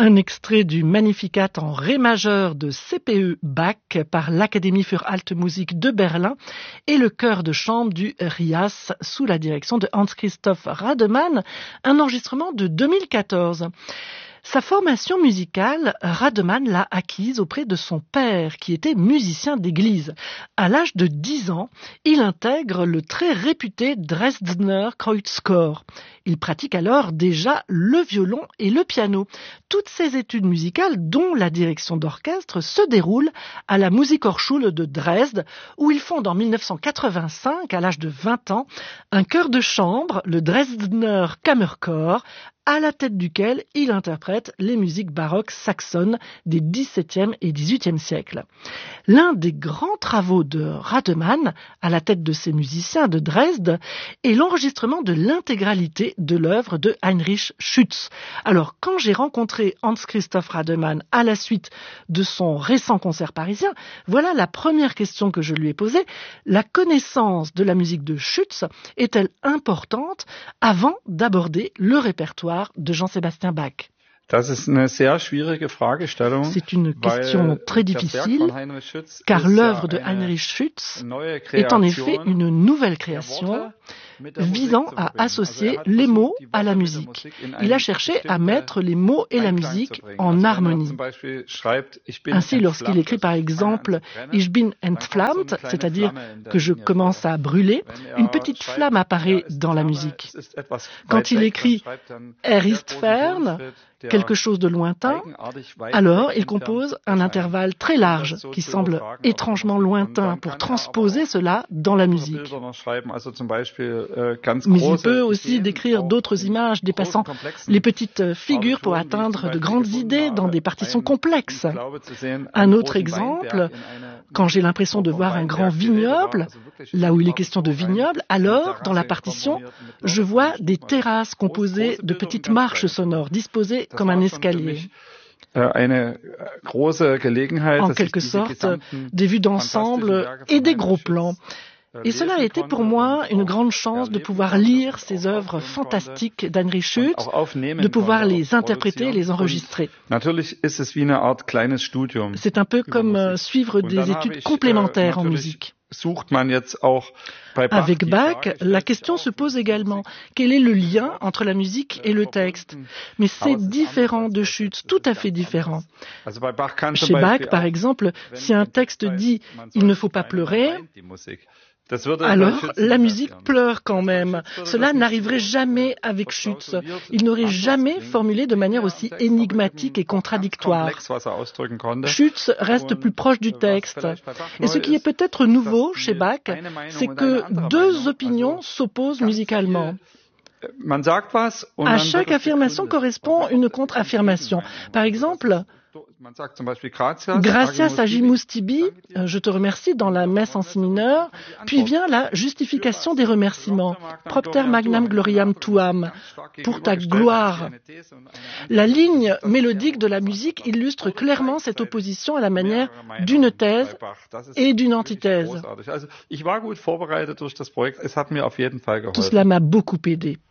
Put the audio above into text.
Un extrait du Magnificat en ré majeur de C.P.E. Bach par l'Académie für Alte Musik de Berlin et le chœur de chambre du RIAS sous la direction de Hans-Christoph Rademann, un enregistrement de 2014. Sa formation musicale, Rademann l'a acquise auprès de son père, qui était musicien d'église. À l'âge de 10 ans, il intègre le très réputé Dresdner Kreuzchor. Il pratique alors déjà le violon et le piano. Toutes ses études musicales, dont la direction d'orchestre, se déroulent à la Musikhochschule de Dresde, où il fonde en 1985, à l'âge de 20 ans, un chœur de chambre, le Dresdner Kammerchor, à la tête duquel il interprète les musiques baroques saxonnes des XVIIe et XVIIIe siècles. L'un des grands travaux de Rademann, à la tête de ces musiciens de Dresde, est l'enregistrement de l'intégralité de l'œuvre de Heinrich Schütz. Alors, quand j'ai rencontré Hans-Christoph Rademann à la suite de son récent concert parisien, voilà la première question que je lui ai posée. La connaissance de la musique de Schütz est-elle importante avant d'aborder le répertoire de Jean-Sébastien Bach? C'est une question très difficile, car l'œuvre de Heinrich Schütz est en effet une nouvelle création visant à associer les mots à la musique. Il a cherché à mettre les mots et la musique en harmonie. Ainsi, lorsqu'il écrit par exemple « Ich bin entflammt », c'est-à-dire que je commence à brûler, une petite flamme apparaît dans la musique. Quand il écrit « Er ist fern », quelque chose de lointain, alors il compose un intervalle très large qui semble étrangement lointain pour transposer cela dans la musique. Mais il peut aussi décrire d'autres images dépassant les petites figures pour atteindre de grandes idées dans des partitions complexes. Un autre exemple, quand j'ai l'impression de voir un grand vignoble, là où il est question de vignoble, alors, dans la partition, je vois des terrasses composées de petites marches sonores disposées comme un escalier. En quelque sorte, des vues d'ensemble et des gros plans. Et cela a été pour moi une grande chance de pouvoir lire ces œuvres fantastiques d'Heinrich Schütz, de pouvoir les interpréter et les enregistrer. C'est un peu comme suivre des études complémentaires en musique. Avec Bach, la question se pose également. Quel est le lien entre la musique et le texte? Mais c'est différent de Schütz, tout à fait différent. Chez Bach, par exemple, si un texte dit « il ne faut pas pleurer », alors la musique pleure quand même. Cela n'arriverait jamais avec Schütz. Il n'aurait jamais formulé de manière aussi énigmatique et contradictoire. Schütz reste plus proche du texte. Et ce qui est peut-être nouveau chez Bach, c'est que deux opinions s'opposent musicalement. À chaque affirmation correspond une contre-affirmation. Par exemple, Gratias agimus tibi, je te remercie dans la messe en si mineur, puis vient la justification des remerciements, propter magnam gloriam tuam, pour ta gloire. La ligne mélodique de la musique illustre clairement cette opposition à la manière d'une thèse et d'une antithèse. Tout cela m'a beaucoup aidé.